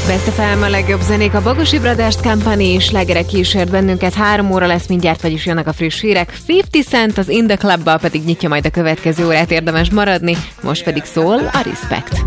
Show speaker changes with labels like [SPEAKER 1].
[SPEAKER 1] Best FM, a legjobb zenék, a Bogosi Brothers Company és slágerek kísért bennünket. 3 óra lesz mindjárt, vagyis jönnek a friss hírek. 50 Cent az In The Clubbal pedig nyitja majd a következő órát, érdemes maradni. Most pedig szól a Respect.